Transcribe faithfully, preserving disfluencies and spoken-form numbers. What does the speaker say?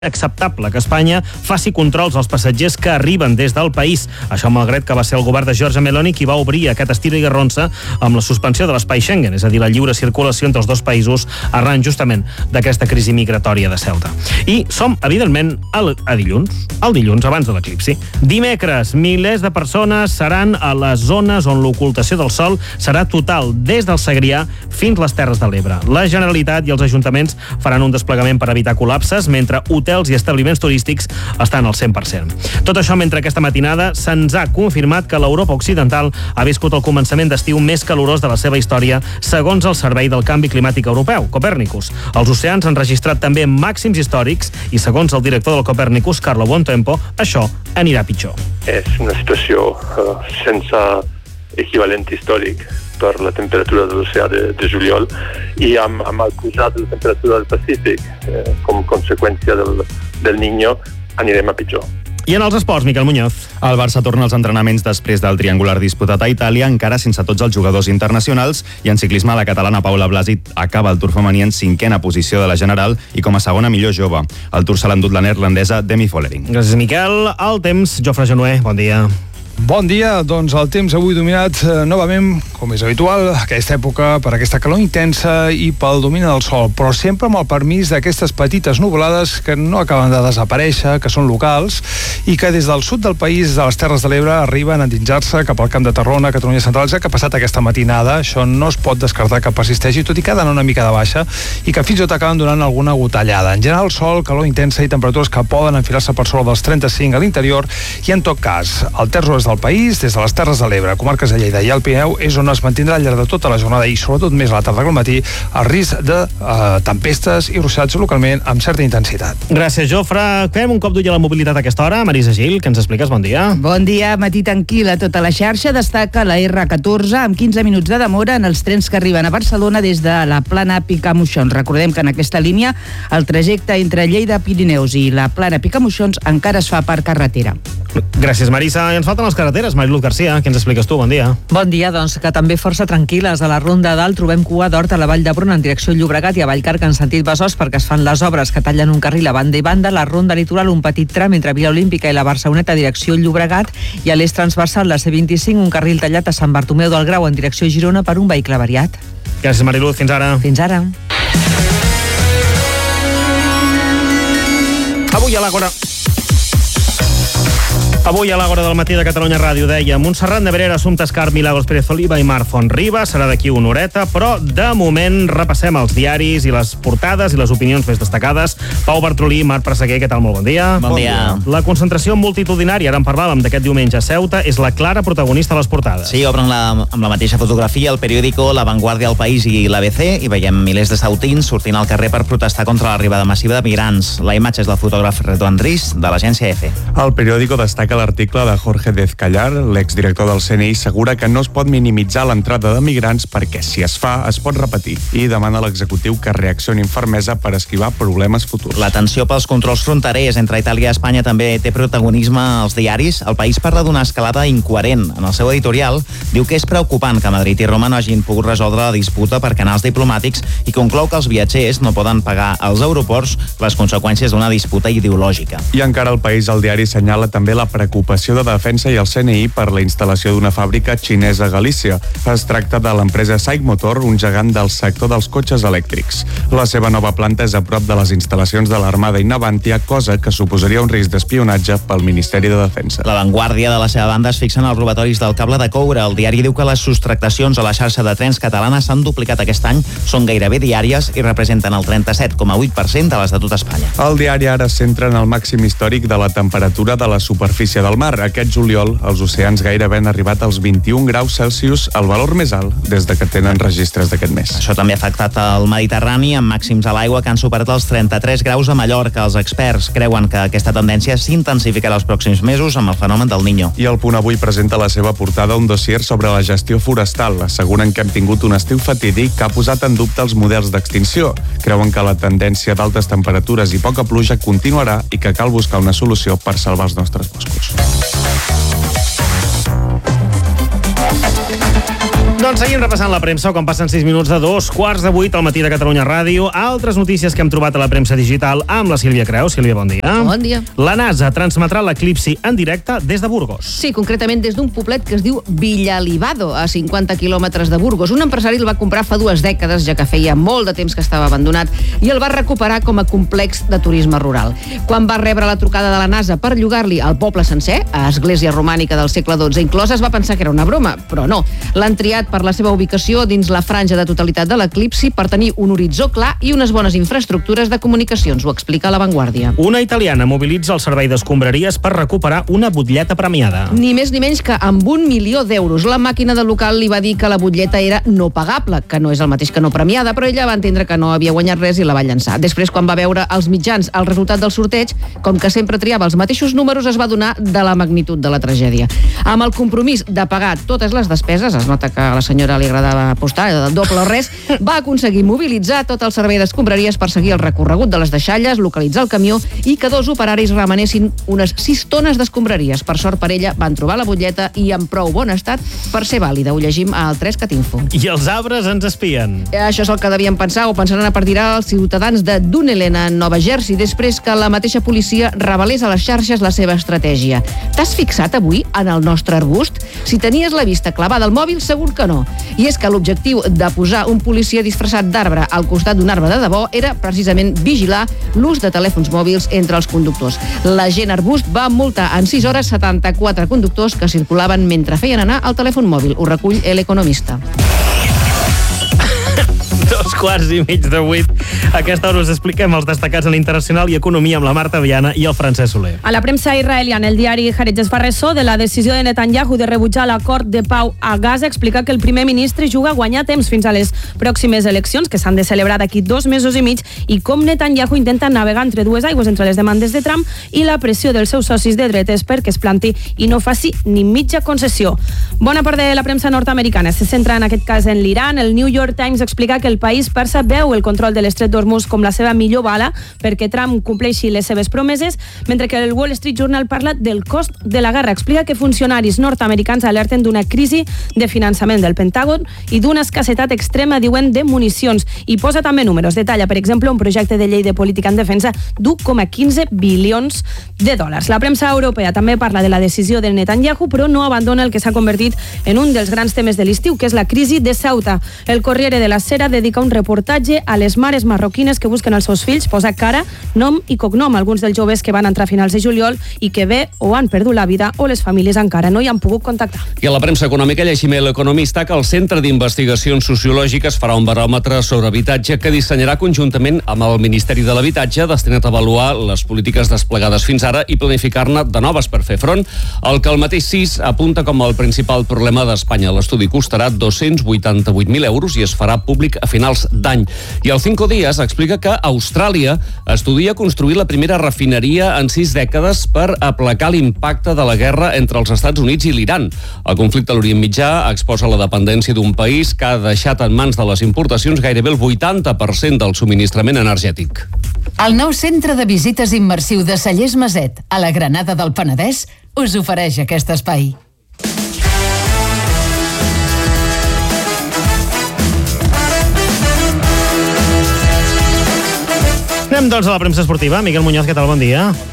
acceptable que Espanya faci controls als passatgers que arriben des del país. Això malgrat que va ser el govern de Giorgia Meloni qui va obrir aquest estir i garronça amb la suspensió de l'espai Schengen, és a dir, la lliure circulació entre els dos països arran justament d'aquesta crisi migratòria de Ceuta. I som, evidentment, al, a dilluns, el dilluns abans de l'eclipsi. Dimecres, milers de persones seran a les zones on l'ocultació del sol serà total, des del Segrià fins les Terres de l'Ebre. La Generalitat i els ajuntaments faran un desplegament per evitar col·lapses, mentre hotels i establiments turístics estan al cent per cent. Tot això mentre aquesta matinada se'ns ha confirmat que l'Europa Occidental ha viscut el començament d'estiu més calorós de la seva història, segons el Servei del Canvi Climàtic Europeu, Copernicus. Els oceans han registrat també màxims històrics i, segons el director del Copernicus, Carlo Buontempo, això anirà pitjor. És una situació uh, sense equivalent històric per la temperatura de l'oceà de, de juliol i amb, amb el pujat de la temperatura del Pacífic eh, com conseqüència del, del Niño anirem a pitjor. I en els esports, Miquel Muñoz. El Barça torna als entrenaments després del triangular disputat a Itàlia, encara sense tots els jugadors internacionals, i en ciclisme la catalana Paula Blasi acaba el Tour femení en cinquena posició de la general i com a segona millor jove. El Tour se l'ha endut la neerlandesa Demi Vollering. Gràcies, Miquel. El temps, Jofre Genuer, bon dia. Bon dia, doncs el temps avui dominat eh, novament, com és habitual, aquesta època per aquesta calor intensa i pel domini del sol, però sempre amb el permís d'aquestes petites nuvolades que no acaben de desaparèixer, que són locals i que des del sud del país, de les Terres de l'Ebre, arriben a endinsar-se cap al Camp de Tarragona, Catalunya Central, que ha passat aquesta matinada. Això no es pot descartar que persisteixi, tot i que ha d'anar una mica de baixa i que fins i tot acaben donant alguna gotellada. En general, sol, calor intensa i temperatures que poden enfilar-se per sobre dels trenta-cinc a l'interior i, en tot cas, el terç oest del país, des de les Terres de l'Ebre, comarques de Lleida i el Pirineu, és on es mantindrà al llarg de tota la jornada i sobretot més a la tarda que al matí el risc de eh, tempestes i ruixats localment amb certa intensitat. Gràcies, Jofre. Fem un cop d'ull a la mobilitat a aquesta hora. Marisa Gil, què ens expliques? Bon dia. Bon dia, matí tranquil·la. Tota la xarxa destaca la erre catorze amb quinze minuts de demora en els trens que arriben a Barcelona des de la Plana Picamoixons. Recordem que en aquesta línia el trajecte entre Lleida, Pirineus i la Plana Picamoixons encara es fa per carretera. Gràcies, Marisa. I ens falten les carreteres. Mariluz Garcia, què ens expliques tu? Bon dia. Bon dia, doncs, que també força tranquil·les. A la Ronda Dalt trobem cua d'Hort a la Vall d'Hebron en direcció Llobregat i a Vallcarca en sentit Besòs perquè es fan les obres que tallen un carril a banda i banda. La Ronda Litoral, un petit tram entre Vila Olímpica i la Barceloneta direcció Llobregat i a l'eix transversal la ce vint-i-cinc, un carril tallat a Sant Bartomeu del Grau en direcció Girona per un vehicle variat. Gràcies, Mariluz. Fins ara. Fins ara. Avui a l'Àgora. Avui a l'Àgora del matí de Catalunya Ràdio deia Montserrat Nebrera, Assumpta Escar, Milagros Pérez Oliva i Marc Fontriba. Serà d'aquí una horeta, però de moment repassem els diaris i les portades i les opinions més destacades. Pau Bartrolí, Marc Presseguer, què tal? Molt bon dia. Bon, bon dia. dia. La concentració multitudinària, ara en parlàvem d'aquest diumenge a Ceuta, és la clara protagonista de les portades. Sí, obren la, amb la mateixa fotografia el periòdico La Vanguardia, El País i l'A B C i veiem milers de sautins sortint al carrer per protestar contra l'arribada massiva de migrants. La imatge és del fotògraf Redouan Ris de l'agència EFE. El periòdico destaca l'article de Jorge Dezcallar, l'exdirector del C N I, assegura que no es pot minimitzar l'entrada de migrants perquè si es fa es pot repetir i demana a l'executiu que reaccioni amb fermesa per esquivar problemes futurs. La tensió pels controls fronterers entre Itàlia i Espanya també té protagonisme als diaris. El País parla d'una escalada incoherent. En el seu editorial diu que és preocupant que Madrid i Roma no hagin pogut resoldre la disputa per canals diplomàtics i conclou que els viatgers no poden pagar als aeroports les conseqüències d'una disputa ideològica. I encara el País, el diari, assenyala també la preocupació de Defensa i el C N I per la instal·lació d'una fàbrica xinesa a Galícia. Es tracta de l'empresa SAIC Motor, un gegant del sector dels cotxes elèctrics. La seva nova planta és a prop de les instal·lacions de l'Armada i Navantia, cosa que suposaria un risc d'espionatge pel Ministeri de Defensa. La Vanguardia, de la seva banda, es fixa en els robatoris del cable de coure. El diari diu que les sostractacions a la xarxa de trens catalana s'han duplicat aquest any, són gairebé diàries i representen el trenta-set coma vuit per cent de les de tot Espanya. El diari ara es centra en el màxim històric de la temperatura de la superfície del mar. Aquest juliol, els oceans gairebé han arribat als vint-i-un graus Celsius, el valor més alt des de que tenen registres d'aquest mes. Això també ha afectat el Mediterrani, amb màxims a l'aigua que han superat els trenta-tres graus a Mallorca. Els experts creuen que aquesta tendència s'intensificarà els pròxims mesos amb el fenomen del Niño. I el Punt Avui presenta a la seva portada un dossier sobre la gestió forestal. Asseguren que hem tingut un estiu fatídic que ha posat en dubte els models d'extinció. Creuen que la tendència d'altes temperatures i poca pluja continuarà i que cal buscar una solució per salvar els nostres boscos. Doncs seguim repassant la premsa, quan passen sis minuts de dos quarts de vuit al matí de Catalunya Ràdio. Altres notícies que hem trobat a la premsa digital amb la Sílvia Creus. Sílvia, bon dia. Bon dia. La NASA transmetrà l'eclipsi en directe des de Burgos. Sí, concretament des d'un poblet que es diu Villalibado, a cinquanta quilòmetres de Burgos. Un empresari el va comprar fa dues dècades, ja que feia molt de temps que estava abandonat, i el va recuperar com a complex de turisme rural. Quan va rebre la trucada de la NASA per llogar-li al poble sencer, a església romànica del segle dotze inclosa, es va pensar que era una broma, però no. L'han triat per la seva ubicació dins la franja de totalitat de l'eclipsi per tenir un horitzó clar i unes bones infraestructures de comunicacions, ho explica La Vanguardia. Una italiana mobilitza el servei d'escombraries per recuperar una butlleta premiada. Ni més ni menys que amb un milió d'euros. La màquina del local li va dir que la butlleta era no pagable, que no és el mateix que no premiada, però ella va entendre que no havia guanyat res i la va llançar. Després, quan va veure als mitjans el resultat del sorteig, com que sempre triava els mateixos números, es va donar de la magnitud de la tragèdia. Amb el compromís de pagar totes les despeses, es nota que a la senyora li agradava apostar, del doble o res, va aconseguir mobilitzar tot el servei d'escombraries per seguir el recorregut de les deixalles, localitzar el camió i que dos operaris remenessin unes sis tones d'escombraries. Per sort per ella, van trobar la butlleta i en prou bon estat per ser vàlida. Ho llegim al tres cat info. I els arbres ens espien. Això és el que devien pensar o pensaran a partir d'ara els ciutadans de Dunedin, a Nova Jersey, després que la mateixa policia revelés a les xarxes la seva estratègia. T'has fixat avui en el nostre arbust? Si tenies la vista clavada al mòbil, segur que no. I és que l'objectiu de posar un policia disfressat d'arbre al costat d'un arbre de debò era precisament vigilar l'ús de telèfons mòbils entre els conductors. L'agent arbust va multar en sis hores setanta-quatre conductors que circulaven mentre feien anar el telèfon mòbil. Ho recull El Economista. Dos quarts i mig de vuit. A aquesta hora us expliquem els destacats en internacional i economia amb la Marta Viana i el Francesc Soler. A la premsa israeliana, el diari Haaretz fa ressò de la decisió de Netanyahu de rebutjar l'acord de pau a Gaza. Explica que el primer ministre juga a guanyar temps fins a les pròximes eleccions, que s'han de celebrar d'aquí dos mesos i mig, i com Netanyahu intenta navegar entre dues aigües, entre les demandes de Trump i la pressió dels seus socis de dretes perquè es planti i no faci ni mitja concessió. Bona part de la premsa nord-americana se centra en aquest cas en l'Iran. El New York Times explica que el país persa veu el control de l'estret d'Hormuz com la seva millor bala perquè Trump compleixi les seves promeses, mentre que el Wall Street Journal parla del cost de la guerra. Explica que funcionaris nord-americans alerten d'una crisi de finançament del Pentàgon i d'una escassetat extrema, diuen, de municions. I posa també números. Detalla, per exemple, un projecte de llei de política en defensa d'u coma quinze bilions de dòlars. La premsa europea també parla de la decisió de Netanyahu, però no abandona el que s'ha convertit en un dels grans temes de l'estiu, que és la crisi de Ceuta. El Corriere de la Sera dedica un reportatge a les mares marroquines que busquen els seus fills, posa cara, nom i cognom. Alguns dels joves que van entrar a finals de juliol i que bé o han perdut la vida o les famílies encara no hi han pogut contactar. I a la premsa econòmica llegim l'Economista que el Centre d'Investigacions Sociològiques farà un baròmetre sobre habitatge que dissenyarà conjuntament amb el Ministeri de l'Habitatge, destinat a avaluar les polítiques desplegades fins ara i planificar-ne de noves per fer front al que el mateix C I S apunta com el principal problema d'Espanya. L'estudi costarà dos-cents vuitanta-vuit mil euros i es farà públic a finals d'any. I el Cinco Días explica que Austràlia estudia construir la primera refineria en sis dècades per aplacar l'impacte de la guerra entre els Estats Units i l'Iran. El conflicte a l'Orient Mitjà exposa la dependència d'un país que ha deixat en mans de les importacions gairebé el vuitanta per cent del subministrament energètic. El nou centre de visites immersiu de Cellers Maset, a la Granada del Penedès, us ofereix aquest espai. Anem doncs a la premsa esportiva. Miquel Muñoz, què tal? Bon dia.